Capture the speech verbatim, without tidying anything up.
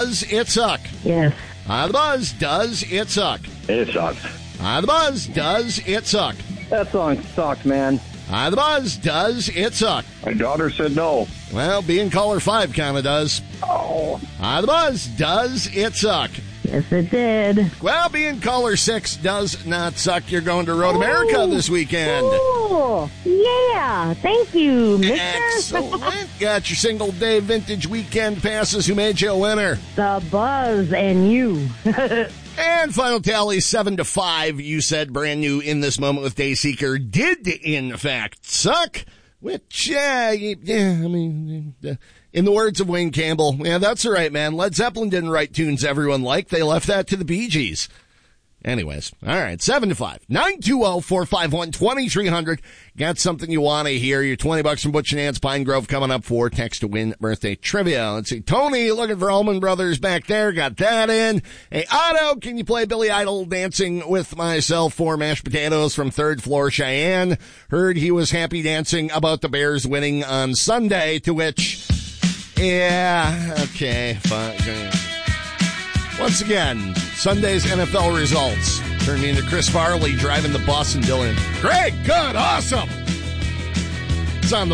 Does it suck? Yes. On the buzz, does it suck? It sucks. On the buzz, does it suck? That song sucks, man. On the buzz, does it suck? My daughter said no. Well, being caller five kind of does. Oh. On the buzz, does it suck? Yes, it did. Well, being caller six does not suck. You're going to Road America this weekend. Oh, yeah. Thank you, mister. Excellent. Got your single day vintage weekend passes. Who made you a winner? The Buzz and you. And final tally, seven to five. You said brand new in this moment with Dayseeker did, in fact, suck. Which, yeah, yeah, I mean, uh, in the words of Wayne Campbell, yeah, that's all right, man. Led Zeppelin didn't write tunes everyone liked. They left that to the Bee Gees. Anyways, all right, seven to five. nine two zero, four five one, two three zero zero. Got something you want to hear. Your twenty bucks from Butch and Ann's Pine Grove coming up for text to win birthday trivia. Let's see. Tony looking for Allman Brothers back there. Got that in. Hey, Otto, can you play Billy Idol Dancing with Myself for mashed potatoes from Third Floor Cheyenne? Heard he was happy dancing about the Bears winning on Sunday, to which, yeah, okay, fine. Once again, Sunday's N F L results turned me into Chris Farley driving the bus and Dylan. Great, good, awesome.